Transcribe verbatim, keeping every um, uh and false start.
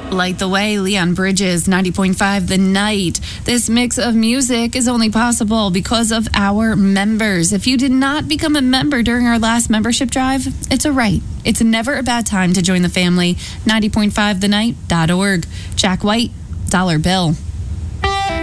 Light the Way, Leon Bridges, ninety point five The Night. This mix of music is only possible because of our members. If you did not become a member during our last membership drive, it's a right. It's never a bad time to join the family. ninety point five the night dot org. Jack White, Dollar Bill.